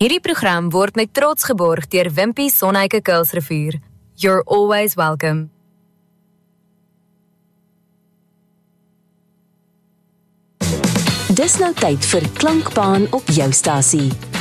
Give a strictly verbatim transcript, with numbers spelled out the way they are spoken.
Hierdie program word met trots geborg deur Wimpy Sonheike Kuilsrivier. You're always welcome. Dis nou tyd vir Klankbaan op jou stasie.